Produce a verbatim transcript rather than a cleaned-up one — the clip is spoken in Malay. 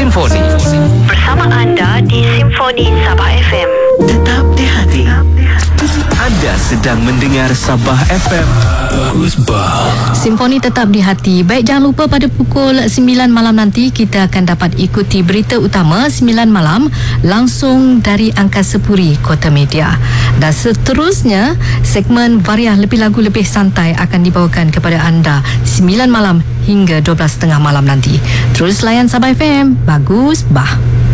Simfoni. Bersama anda di Simfoni Sabah F M. Tetap di hati. Anda sedang mendengar Sabah F M. Bagus bah. Simfoni tetap di hati. Baik, jangan lupa pada pukul sembilan malam nanti kita akan dapat ikuti berita utama sembilan malam langsung dari Angkasa Puri Kota Media. Dan seterusnya, segmen Variah Lebih Lagu Lebih Santai akan dibawakan kepada anda sembilan malam hingga dua belas tiga puluh malam nanti. Terus layan Sabah F M. Bagus bah.